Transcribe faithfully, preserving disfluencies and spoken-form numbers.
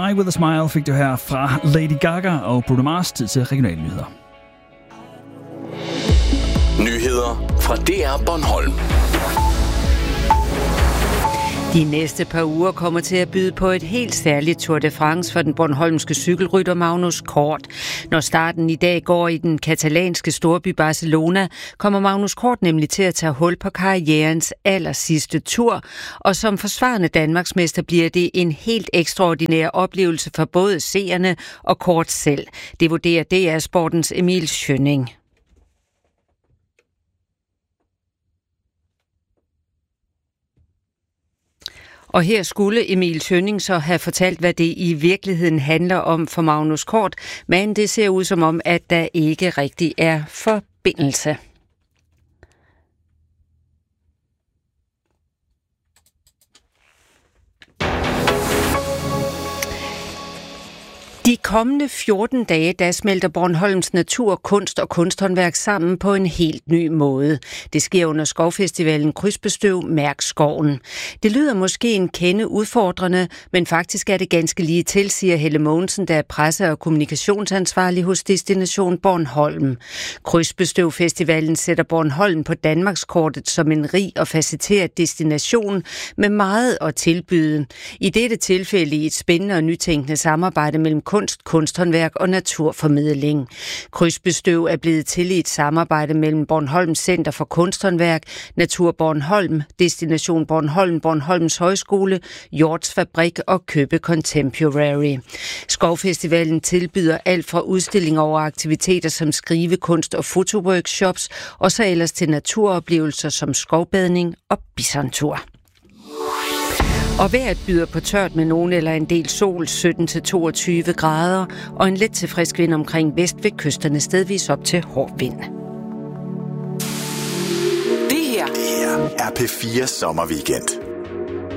Die With A Smile fik du her fra Lady Gaga og Bruno Mars. Tid til regionale nyheder. Nyheder fra D R Bornholm. De næste par uger kommer til at byde på et helt særligt Tour de France for den bornholmske cykelrytter Magnus Kort. Når starten i dag går i den katalanske storby Barcelona, kommer Magnus Kort nemlig til at tage hul på karrierens aller sidste tur. Og som forsvarende Danmarksmester bliver det en helt ekstraordinær oplevelse for både seerne og Kort selv. Det vurderer D R Sportens Emil Schønning. Og her skulle Emil Schønning så have fortalt, hvad det i virkeligheden handler om for Magnus Kort, men det ser ud som om, at der ikke rigtig er forbindelse. De kommende fjorten dage, der smelter Bornholms natur, kunst og kunsthåndværk sammen på en helt ny måde. Det sker under skovfestivalen Krydsbestøv Mærk Skoven. Det lyder måske en kende udfordrende, men faktisk er det ganske lige til, siger Helle Mogensen, der er presse- og kommunikationsansvarlig hos Destination Bornholm. Krydsbestøv Festivalen sætter Bornholm på Danmarkskortet som en rig og facetteret destination med meget at tilbyde. I dette tilfælde i et spændende og nytænkende samarbejde mellem kunst, kunsthåndværk og naturformidling. Krydsbestøv er blevet til i et samarbejde mellem Bornholms Center for Kunsthåndværk, Natur Bornholm, Destination Bornholm, Bornholms Højskole, Hjorts Fabrik og Købe Contemporary. Skovfestivalen tilbyder alt fra udstillinger over aktiviteter som skrivekunst og fotoworkshops, og så ellers til naturoplevelser som skovbadning og bisontur. Og vejret byder på tørt med nogen eller en del sol, sytten til toogtyve grader, og en let til frisk vind omkring vest ved kysterne, stedvis op til hård vind. Det her, det her er P fire sommerweekend.